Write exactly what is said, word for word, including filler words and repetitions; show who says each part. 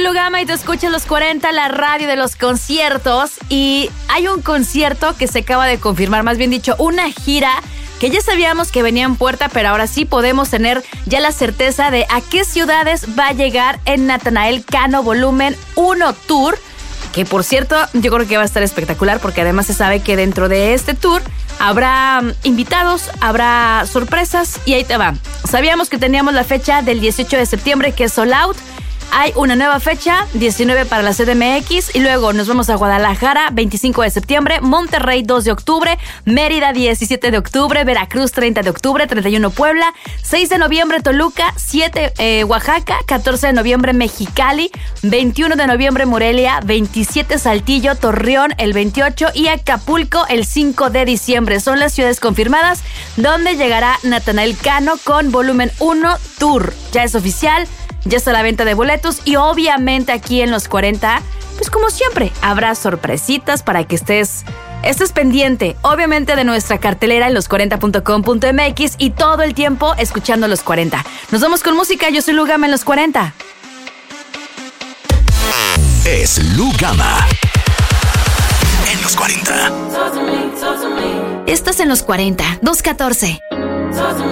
Speaker 1: Lugama y te escuchas Los cuarenta, la radio de los conciertos. Y hay un concierto que se acaba de confirmar, más bien dicho, una gira que ya sabíamos que venía en puerta, pero ahora sí podemos tener ya la certeza de a qué ciudades va a llegar en Natanael Cano Volumen uno Tour. Que por cierto, yo creo que va a estar espectacular porque además se sabe que dentro de este tour habrá invitados, habrá sorpresas y ahí te va. Sabíamos que teníamos la fecha del dieciocho de septiembre que es sold out. Hay una nueva fecha, diecinueve para la C D M X, y luego nos vamos a Guadalajara, veinticinco de septiembre, Monterrey, dos de octubre, Mérida, diecisiete de octubre, Veracruz, treinta de octubre, treinta y uno Puebla, seis de noviembre Toluca, siete eh, Oaxaca, catorce de noviembre Mexicali, veintiuno de noviembre Morelia, veintisiete Saltillo, Torreón el veintiocho y Acapulco el cinco de diciembre. Son las ciudades confirmadas donde llegará Natanael Cano con Volumen uno Tour. Ya es oficial. Ya está la venta de boletos y obviamente aquí en Los cuarenta, pues como siempre, habrá sorpresitas para que estés, estés pendiente, obviamente de nuestra cartelera en los cuarenta punto com punto m x y todo el tiempo escuchando Los cuarenta. Nos vamos con música, yo soy Lugama en Los cuarenta.
Speaker 2: Es Lugama en Los cuarenta.
Speaker 1: Estás en Los cuarenta, dos catorce.